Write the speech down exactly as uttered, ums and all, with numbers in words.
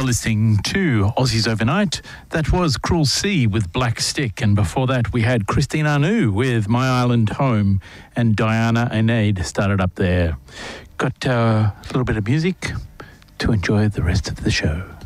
listening to Aussies Overnight. That was Cruel Sea with Black Stick, and before that we had Christine Anu with My Island Home, and Diana Ainaid started up there. Got uh, a little bit of music to enjoy the rest of the show.